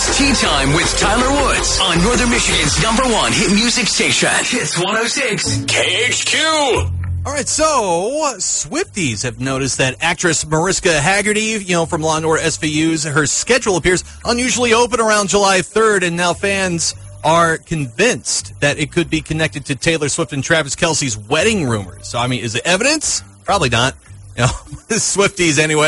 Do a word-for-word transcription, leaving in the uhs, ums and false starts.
It's Tea Time with Tyler Woods on Northern Michigan's number one hit music station. Hits one oh six K H Q. All right, so Swifties have noticed that actress Mariska Hargitay, you know, from Law and Order S V U's, her schedule appears unusually open around July third, and now fans are convinced that it could be connected to Taylor Swift and Travis Kelce's wedding rumors. So, I mean, is it evidence? Probably not. You know, Swifties anyway.